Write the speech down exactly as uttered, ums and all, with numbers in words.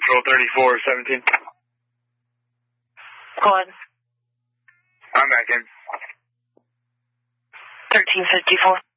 Central thirty-four seventeen. Go ahead. I'm back in. thirteen fifty-four.